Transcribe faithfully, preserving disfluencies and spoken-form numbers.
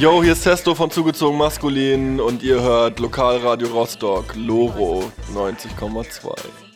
Yo, hier ist Testo von Zugezogen Maskulin und ihr hört Lokalradio Rostock, Loro neunzig Komma zwei.